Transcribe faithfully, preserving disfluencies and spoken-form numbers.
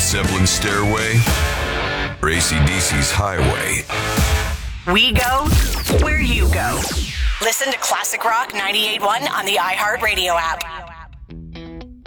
Zeppelin's Stairway or A C D C's Highway. We go where you go. Listen to Classic Rock ninety-eight point one on the iHeartRadio app.